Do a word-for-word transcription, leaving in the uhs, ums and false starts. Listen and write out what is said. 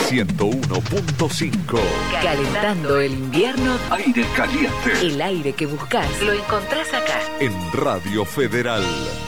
ciento uno punto cinco. Calentando el invierno. Aire caliente. El aire que buscas lo encontrás acá. En Radio Federal.